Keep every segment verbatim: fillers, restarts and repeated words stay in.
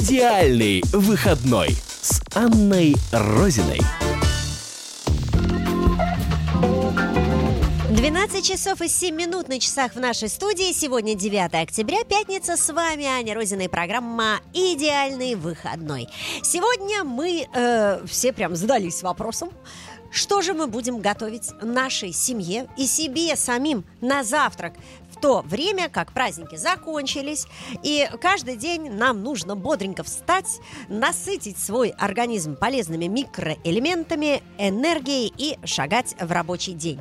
Идеальный выходной с Анной Розиной. двенадцать часов и семь минут на часах в нашей студии. Сегодня девятое октября, пятница. С вами Аня Розина и программа «Идеальный выходной». Сегодня мы э, все прям задались вопросом, что же мы будем готовить нашей семье и себе самим на завтрак в то время, как праздники закончились, и каждый день нам нужно бодренько встать, насытить свой организм полезными микроэлементами, энергией и шагать в рабочий день.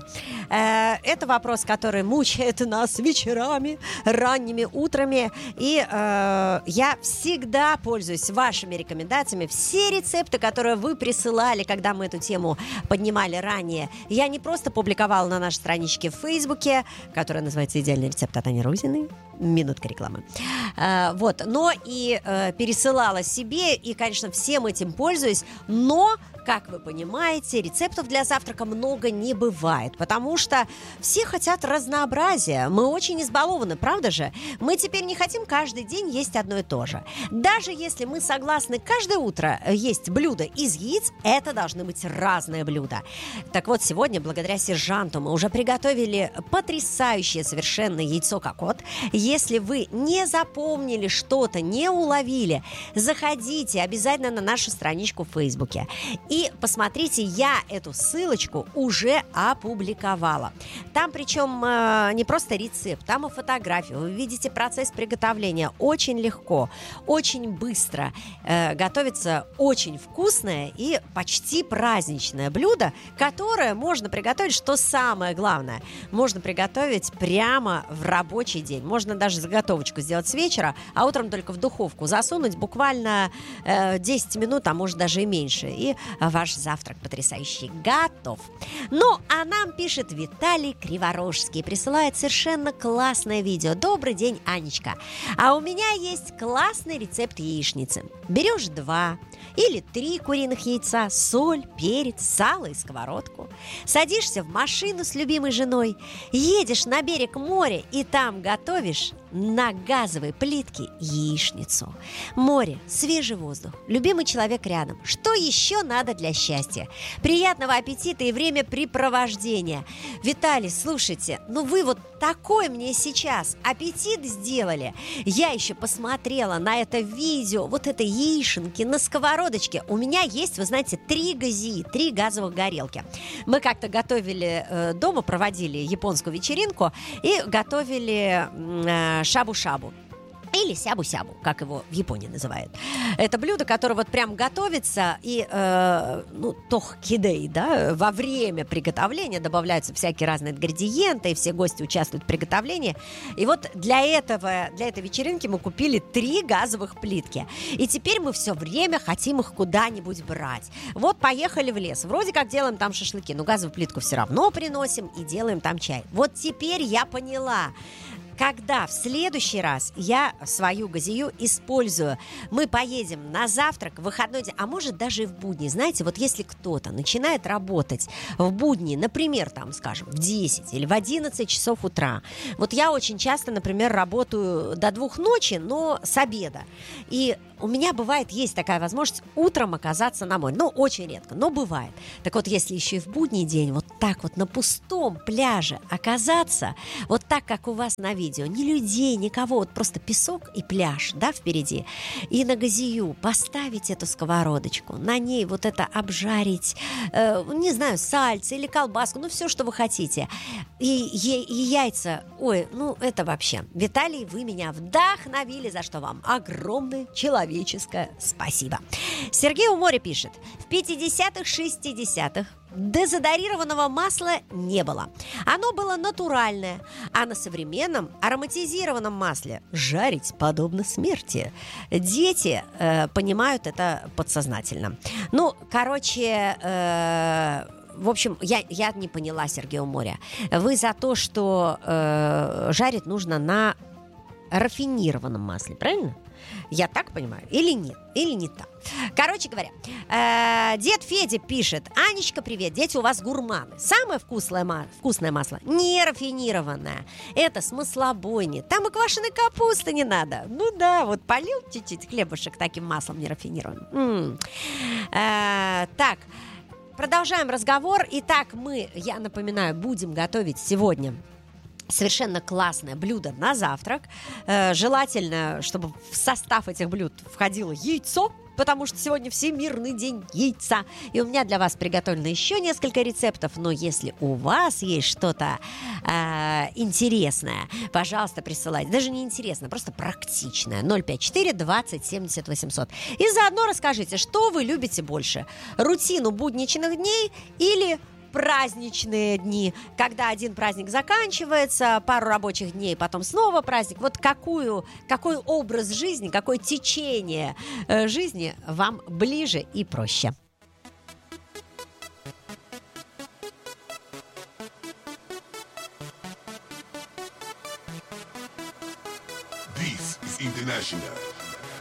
Это вопрос, который мучает нас вечерами, ранними утрами, и э, я всегда пользуюсь вашими рекомендациями. Все рецепты, которые вы присылали, когда мы эту тему поднимали ранее, я не просто публиковала на нашей страничке в Фейсбуке, которая называется «Идеальный рецепт от Ани Розиной». Минутка рекламы. А, вот, но и э, пересылала себе, и, конечно, всем этим пользуюсь, но, как вы понимаете, рецептов для завтрака много не бывает, потому что все хотят разнообразия. Мы очень избалованы, правда же? Мы теперь не хотим каждый день есть одно и то же. Даже если мы согласны каждое утро есть блюдо из яиц, это должны быть разные блюда. Так вот, сегодня, благодаря сержанту, мы уже приготовили потрясающее совершенно яйцо-кокот. Если вы не запомнили что-то, не уловили, заходите обязательно на нашу страничку в Фейсбуке и посмотрите, я эту ссылочку уже опубликовала. Там причем э, не просто рецепт, там и фотографии. Вы видите процесс приготовления. Очень легко, очень быстро э, готовится очень вкусное и почти праздничное блюдо, которое можно приготовить, что самое главное, можно приготовить прямо в рабочий день. Можно даже заготовочку сделать с вечера, а утром только в духовку засунуть буквально э, десять минут, а может даже и меньше. И ваш завтрак потрясающий готов. Ну, а нам пишет Виталий Криворожский, присылает совершенно классное видео. Добрый день, Анечка. А у меня есть классный рецепт яичницы. Берешь два или три куриных яйца, соль, перец, сало и сковородку. Садишься в машину с любимой женой, едешь на берег моря и там готовишь на газовой плитке яичницу. Море, свежий воздух, любимый человек рядом. Что еще надо для счастья? Приятного аппетита и времяпрепровождения. Виталий, слушайте, ну вы вот такой мне сейчас аппетит сделали. Я еще посмотрела на это видео, вот этой яишенки на сковородочке. У меня есть, вы знаете, три гази, три газовых горелки. Мы как-то готовили э, дома, проводили японскую вечеринку и готовили э, шабу-шабу. Или сябу-сябу, как его в Японии называют. Это блюдо, которое вот прям готовится, и, э, ну, тохкидей, да, во время приготовления добавляются всякие разные ингредиенты, и все гости участвуют в приготовлении. И вот для этого, для этой вечеринки мы купили три газовых плитки. И теперь мы все время хотим их куда-нибудь брать. Вот поехали в лес, вроде как делаем там шашлыки, но газовую плитку все равно приносим и делаем там чай. Вот теперь я поняла, когда в следующий раз я свою газию использую. Мы поедем на завтрак в выходной день, а может даже и в будни. Знаете, вот если кто-то начинает работать в будни, например, там, скажем, в десять или в одиннадцать часов утра. Вот я очень часто, например, работаю до двух ночи, но с обеда. И у меня бывает, есть такая возможность утром оказаться на море. Ну, очень редко, но бывает. Так вот, если еще и в будний день вот так вот на пустом пляже оказаться, вот так, как у вас на видео, ни людей, никого, вот просто песок и пляж, да, впереди, и на газию поставить эту сковородочку, на ней вот это обжарить, э, не знаю, сальце или колбаску, ну, все, что вы хотите, и, и, и яйца, ой, ну, это вообще. Виталий, вы меня вдохновили, за что вам огромное человеческое спасибо. Сергей у моря пишет: в пятидесятых, шестидесятых дезодорированного масла не было. Оно было натуральное, а на современном ароматизированном масле жарить подобно смерти. Дети э, понимают это подсознательно. Ну, короче, э, в общем, я, я не поняла, Сергей у моря. Вы за то, что э, жарить нужно на рафинированном масле, правильно? Я так понимаю? Или нет? Или не так? Короче говоря, э, дед Федя пишет: Анечка, привет, дети у вас гурманы. Самое вкусное, ма- вкусное масло не рафинированное. Это с маслобойни. Там и квашеной капусты не надо. Ну да, вот полил чуть-чуть хлебушек таким маслом нерафинированным. М. Э, так, продолжаем разговор. Итак, мы, я напоминаю, будем готовить сегодня совершенно классное блюдо на завтрак. Э, желательно, чтобы в состав этих блюд входило яйцо, потому что сегодня Всемирный день яйца. И у меня для вас приготовлено еще несколько рецептов. Но если у вас есть что-то э, интересное, пожалуйста, присылайте. Даже не интересное, просто практичное. ноль пять четыре двадцать семьдесят восемьсот. И заодно расскажите, что вы любите больше: рутину будничных дней или праздничные дни, когда один праздник заканчивается, пару рабочих дней, потом снова праздник. Вот какую, какой образ жизни, какое течение э, жизни вам ближе и проще. This is International